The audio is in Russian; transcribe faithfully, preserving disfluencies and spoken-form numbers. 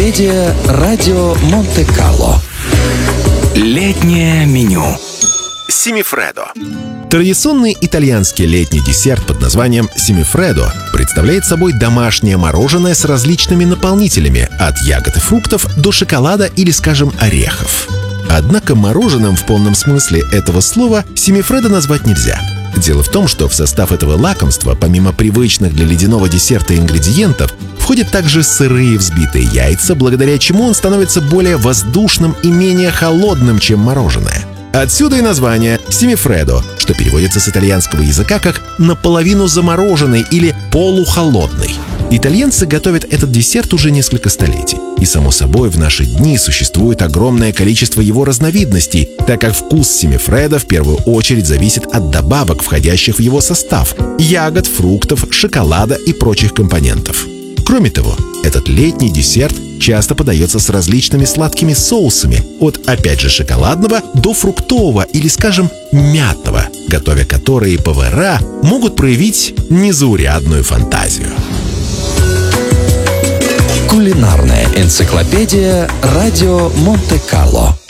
Энциклопедия радио Монте-Карло. Летнее меню. Семифредо. Традиционный итальянский летний десерт под названием семифредо представляет собой домашнее мороженое с различными наполнителями, от ягод и фруктов до шоколада или, скажем, орехов. Однако мороженым в полном смысле этого слова семифредо назвать нельзя. Дело в том, что в состав этого лакомства, помимо привычных для ледяного десерта ингредиентов, входят также сырые взбитые яйца, благодаря чему он становится более воздушным и менее холодным, чем мороженое. Отсюда и название семифредо, что переводится с итальянского языка как «наполовину замороженный» или «полухолодный». Итальянцы готовят этот десерт уже несколько столетий. И, само собой, в наши дни существует огромное количество его разновидностей, так как вкус семифредо в первую очередь зависит от добавок, входящих в его состав – ягод, фруктов, шоколада и прочих компонентов. Кроме того, этот летний десерт часто подается с различными сладкими соусами, от, опять же, шоколадного до фруктового или, скажем, мятного, готовя которые повара могут проявить незаурядную фантазию. Кулинарная энциклопедия радио Монте-Карло.